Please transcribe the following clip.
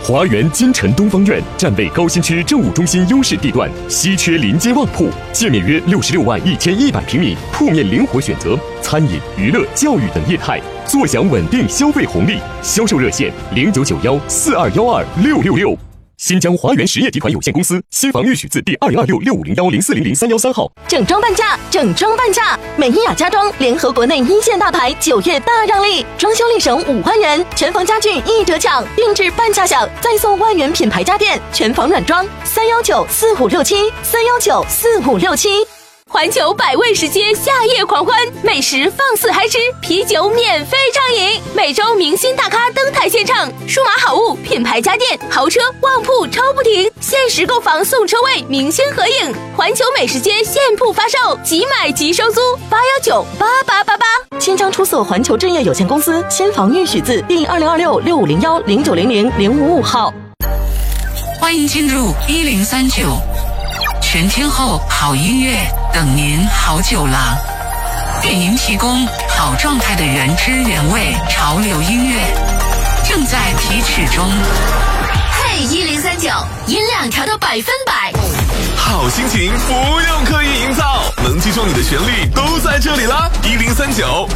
华源金城东方院站位高新区政务中心优势地段，稀缺临街旺铺，界面约66万1100平米，铺面灵活选择，餐饮、娱乐、教育等业态，坐享稳定消费红利。销售热线099142126666。新疆华源实业集团有限公司，新房预许字第2026650104003113号。 整装半价，整装半价！美伊雅家装联合国内一线大牌，9月大让利，装修立省5万元，全房家具一折抢，定制半价享，再送万元品牌家电，全房软装3194567，3194567。环球百味食街夏夜狂欢，美食放肆嗨吃，啤酒免费畅饮，每周明星大咖登台献唱，数码好物、品牌家电、豪车、旺铺抽不停，限时购房送车位，明星合影。环球美食街现铺发售，即买即收租，8198888。新疆出色环球置业有限公司新房预许字第2026650109000555号。 欢迎进入1039。全天候好音乐等您好久了，给您提供好状态的原汁原味潮流音乐，正在提取中。 嘿，1039，音量调到100%， 好心情不用刻意营造，能击中你的旋律都在这里啦！1039。